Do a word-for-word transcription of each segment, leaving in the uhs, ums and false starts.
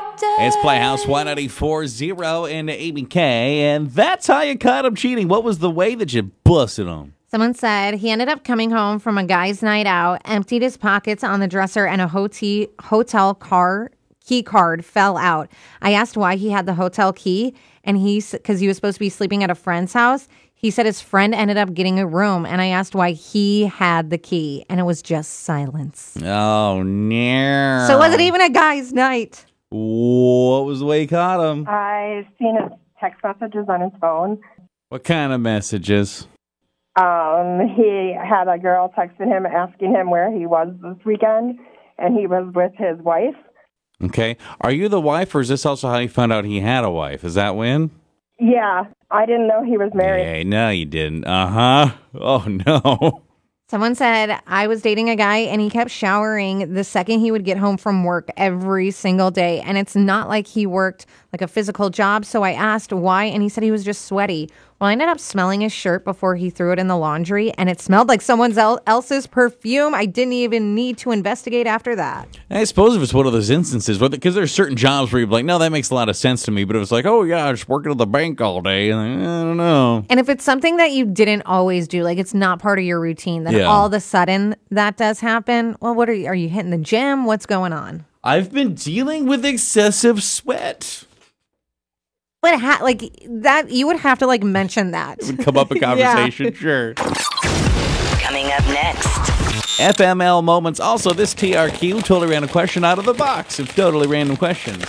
It's Playhouse one ninety-four point oh and Amy K, and that's how you caught him cheating. What was the way that you busted him? Someone said he ended up coming home from a guy's night out, emptied his pockets on the dresser, and a hotel hotel car key card fell out. I asked why he had the hotel key, and he, because he was supposed to be sleeping at a friend's house, he said his friend ended up getting a room, and I asked why he had the key, and it was just silence. Oh, no. So it wasn't even a guy's night. What was the way he caught him? I've seen his text messages on his phone. What kind of messages? Um, he had a girl texting him asking him where he was this weekend, and he was with his wife. Okay. Are you the wife, or is this also how you found out he had a wife? Is that when? Yeah. I didn't know he was married. Hey, no, you didn't. Uh-huh. Oh, no. Someone said, I was dating a guy and he kept showering the second he would get home from work every single day. And it's not like he worked like a physical job. So I asked why, and he said he was just sweaty. Well, I ended up smelling his shirt before he threw it in the laundry, and it smelled like someone else's perfume. I didn't even need to investigate after that. I suppose if it's one of those instances, because there's certain jobs where you're like, no, that makes a lot of sense to me. But if it's like, oh, yeah, I just working at the bank all day, and I don't know. And if it's something that you didn't always do, like it's not part of your routine, then yeah. all of a sudden that does happen. Well, what are you, are you hitting the gym? What's going on? I've been dealing with excessive sweat. But ha- like that, you would have to like mention that. It would come up in conversation, yeah. Sure. Coming up next. F M L moments. Also, this T R Q, totally random question out of the box of totally random questions.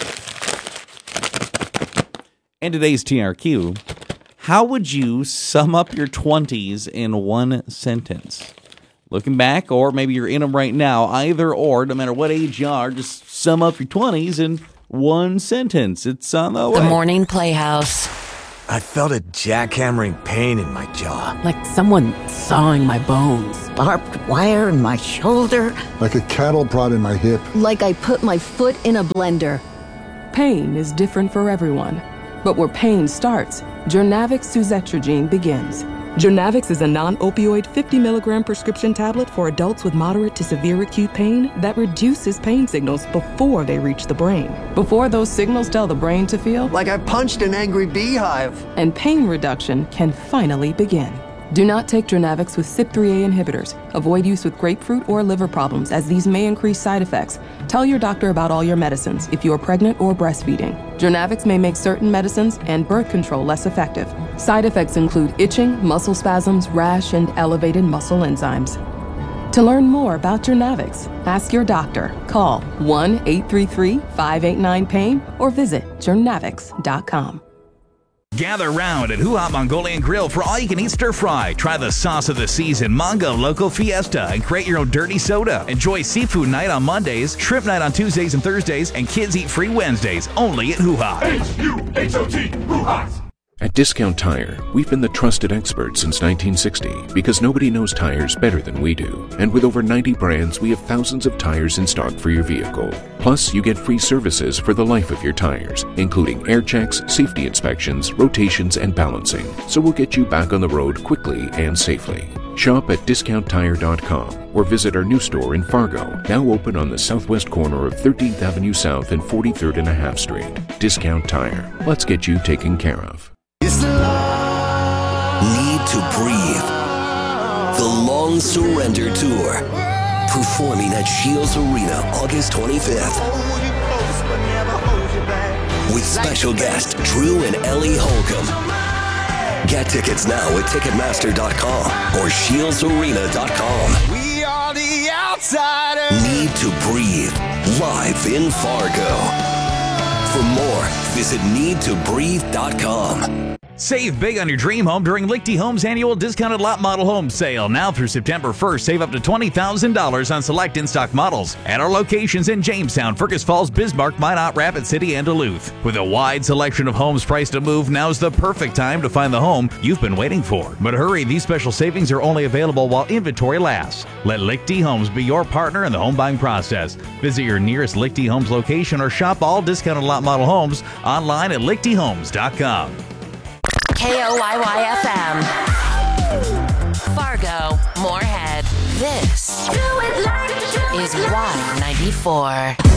And today's T R Q, how would you sum up your twenties in one sentence? Looking back, or maybe you're in them right now, either or, no matter what age you are, just sum up your twenties in one sentence. It's on the way. The Morning Playhouse. I felt a jackhammering pain in my jaw. Like someone sawing my bones. Barbed wire in my shoulder. Like a cattle prod in my hip. Like I put my foot in a blender. Pain is different for everyone. But where pain starts, Jurnavix suzetrigine begins. Jurnavix is a non-opioid fifty milligram prescription tablet for adults with moderate to severe acute pain that reduces pain signals before they reach the brain. Before those signals tell the brain to feel like I punched an angry beehive. And pain reduction can finally begin. Do not take Jurnavix with C Y P three A inhibitors. Avoid use with grapefruit or liver problems, as these may increase side effects. Tell your doctor about all your medicines if you are pregnant or breastfeeding. Jurnavix may make certain medicines and birth control less effective. Side effects include itching, muscle spasms, rash, and elevated muscle enzymes. To learn more about Jurnavix, ask your doctor. Call one eight three three, five eight nine, pain or visit jurnavix dot com. Gather round at Hoo Hop Mongolian Grill for all-you-can-eat stir-fry. Try the sauce of the season, Mongo Loco Fiesta, and create your own dirty soda. Enjoy seafood night on Mondays, shrimp night on Tuesdays and Thursdays, and kids eat free Wednesdays, only at Hoo Hop. H U H O T, Hoo Hop. At Discount Tire, we've been the trusted experts since nineteen sixty because nobody knows tires better than we do. And with over ninety brands, we have thousands of tires in stock for your vehicle. Plus, you get free services for the life of your tires, including air checks, safety inspections, rotations, and balancing. So we'll get you back on the road quickly and safely. Shop at discount tire dot com or visit our new store in Fargo, now open on the southwest corner of thirteenth Avenue South and forty-third and a half Street. Discount Tire. Let's get you taken care of. Need to Breathe. The Long Surrender Tour. Performing at Shields Arena August twenty-fifth. With special guests Drew and Ellie Holcomb. Get tickets now at Ticketmaster dot com or Shields Arena dot com. We are the outsiders. Need to Breathe. Live in Fargo. For more, visit need to breathe dot com. Save big on your dream home during Lichty Homes' annual discounted lot model home sale. Now through September first, save up to twenty thousand dollars on select in-stock models at our locations in Jamestown, Fergus Falls, Bismarck, Minot, Rapid City, and Duluth. With a wide selection of homes priced to move, now's the perfect time to find the home you've been waiting for. But hurry, these special savings are only available while inventory lasts. Let Lichty Homes be your partner in the home buying process. Visit your nearest Lichty Homes location or shop all discounted lot model homes online at lichty homes dot com. K O Y Y F M. Fargo, Moorhead. This is Y ninety-four.